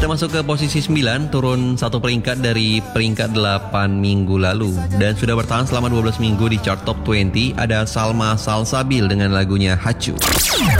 masuk ke posisi 9, turun 1 peringkat dari peringkat 8 minggu lalu. Dan sudah bertahan selama 12 minggu di chart top 20, ada Salma Salsabil dengan lagunya Hacu.